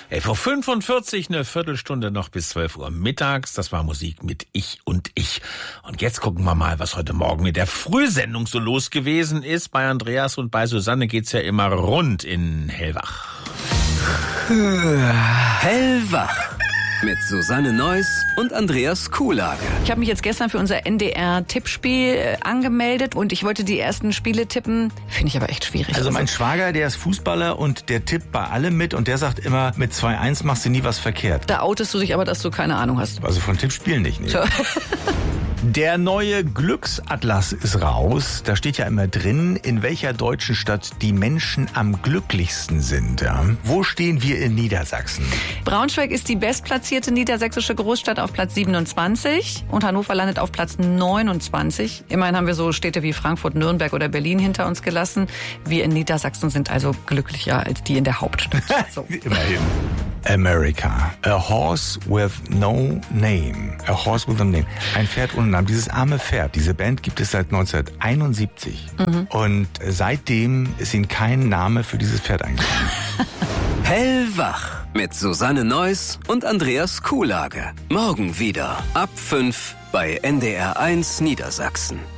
11:45 Uhr, eine Viertelstunde noch bis 12 Uhr mittags. Das war Musik mit Ich und Ich. Und jetzt gucken wir mal, was heute Morgen mit der Frühsendung so los gewesen ist. Bei Andreas und bei Susanne geht's ja immer rund in Hellwach. Hellwach. Mit Susanne Neuss und Andreas Kuhlage. Ich habe mich jetzt gestern für unser NDR-Tippspiel angemeldet und ich wollte die ersten Spiele tippen. Finde ich aber echt schwierig. Also mein Schwager, der ist Fußballer und der tippt bei allem mit und der sagt immer, mit 2-1 machst du nie was verkehrt. Da outest du dich aber, dass du keine Ahnung hast. Also von Tippspielen nicht. Nee. So. Der neue Glücksatlas ist raus. Da steht ja immer drin, in welcher deutschen Stadt die Menschen am glücklichsten sind. Ja? Wo stehen wir in Niedersachsen? Braunschweig ist die bestplatzierte niedersächsische Großstadt auf Platz 27 und Hannover landet auf Platz 29. Immerhin haben wir so Städte wie Frankfurt, Nürnberg oder Berlin hinter uns gelassen. Wir in Niedersachsen sind also glücklicher als die in der Hauptstadt. So. Immerhin. America. A horse with no name. A horse with no name. Ein Pferd ohne Namen. Dieses arme Pferd, diese Band gibt es seit 1971. Und seitdem ist ihnen kein Name für dieses Pferd eingefallen. Hellwach. Mit Susanne Neuss und Andreas Kuhlage. Morgen wieder ab 5 bei NDR 1 Niedersachsen.